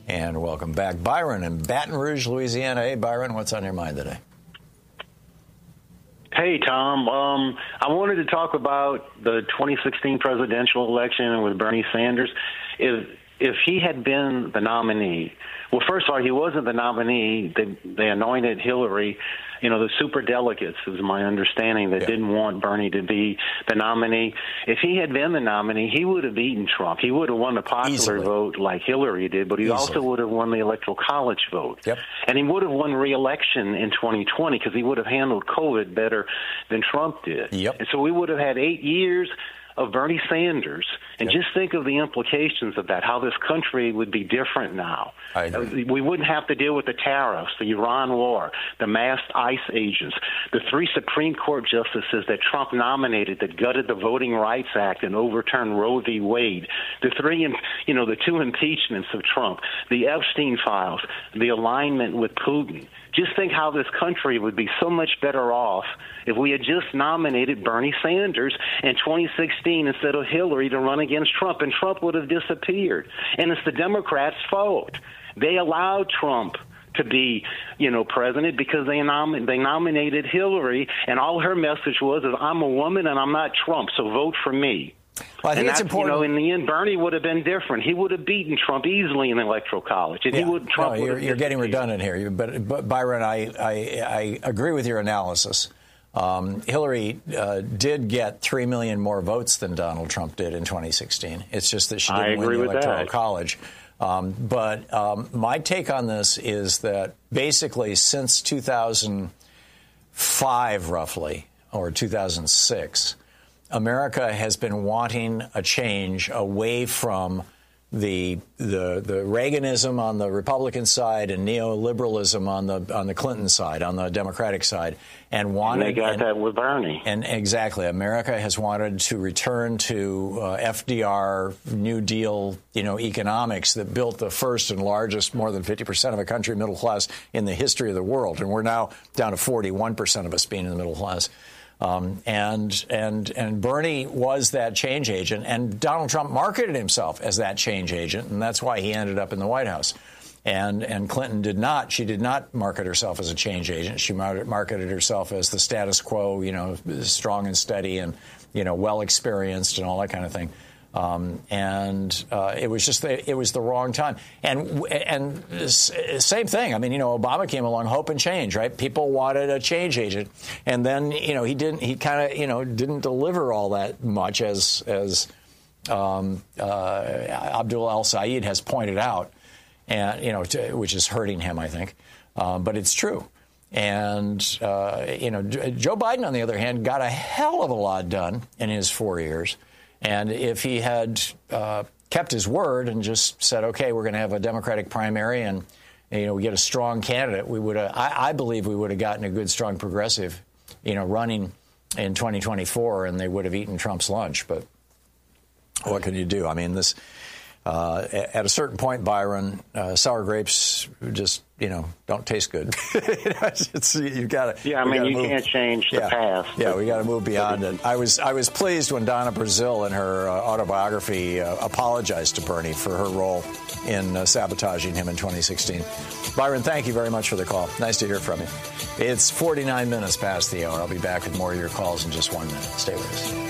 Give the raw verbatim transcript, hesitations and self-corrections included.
And welcome back. Byron in Baton Rouge, Louisiana. Hey, Byron, what's on your mind today? Hey, Tom. Um, I wanted to talk about the twenty sixteen presidential election with Bernie Sanders. If if he had been the nominee, well, first of all, he wasn't the nominee. They, they anointed Hillary. You know, the super delegates, is my understanding, that yeah. didn't want Bernie to be the nominee. If he had been the nominee, he would have beaten Trump. He would have won the popular Easily. vote like Hillary did, but he Easily. also would have won the Electoral College vote. Yep. And he would have won re-election in twenty twenty because he would have handled COVID better than Trump did. Yep. And so we would have had eight years of Bernie Sanders. And yep. just think of the implications of that, how this country would be different now. I agree. We wouldn't have to deal with the tariffs, the Iran war, the masked ICE agents, the three Supreme Court justices that Trump nominated that gutted the Voting Rights Act and overturned Roe v. Wade, the three, you know, the two impeachments of Trump, the Epstein files, the alignment with Putin. Just think how this country would be so much better off if we had just nominated Bernie Sanders in twenty sixteen instead of Hillary to run against Trump, and Trump would have disappeared. And it's the Democrats' fault. They allowed Trump to be, you know, president because they nom- they nominated Hillary, and all her message was, is I'm a woman and I'm not Trump, so vote for me. Well, I think and it's important. You know, in the end, Bernie would have been different. He would have beaten Trump easily in the Electoral College. And yeah. he would, Trump no, you're, would you're getting redundant here. But, but Byron, I, I, I agree with your analysis. Um, Hillary uh, did get three million more votes than Donald Trump did in twenty sixteen. It's just that she didn't win the Electoral that. College. Um, but um, my take on this is that basically since two thousand five, roughly, or two thousand six, America has been wanting a change away from the the the Reaganism on the Republican side and neoliberalism on the on the Clinton side, on the Democratic side, and wanted. And they got and, that with Bernie. And exactly, America has wanted to return to uh, F D R New Deal, you know, economics that built the first and largest, more than fifty percent of a country middle class in the history of the world, and we're now down to forty-one percent of us being in the middle class. Um, and and and Bernie was that change agent, and Donald Trump marketed himself as that change agent, and that's why he ended up in the White House. And and Clinton did not. She did not market herself as a change agent. She marketed herself as the status quo, you know, strong and steady, and you know, well experienced, and all that kind of thing. Um, and uh, it was just the, it was the wrong time. And and same thing. I mean, you know, Obama came along, hope and change, right? People wanted a change agent, and then you know he didn't. He kind of you know didn't deliver all that much, as as um, uh, Abdul El-Sayed has pointed out, and you know, to, which is hurting him, I think. Um, but it's true. And uh, you know, Joe Biden, on the other hand, got a hell of a lot done in his four years. And if he had uh, kept his word and just said, OK, we're going to have a Democratic primary and, you know, we get a strong candidate, we would have, I, I believe we would have gotten a good, strong progressive, you know, running in twenty twenty-four, and they would have eaten Trump's lunch. But what can you do? I mean, this uh, at a certain point, Byron, uh, sour grapes just, you know, don't taste good. it's, you've got to. Yeah, I mean, you move. can't change the yeah. past. Yeah, we got to move beyond it. I was I was pleased when Donna Brazile, in her uh, autobiography, uh, apologized to Bernie for her role in uh, sabotaging him in twenty sixteen. Byron, thank you very much for the call. Nice to hear from you. It's forty-nine minutes past the hour. I'll be back with more of your calls in just one minute. Stay with us.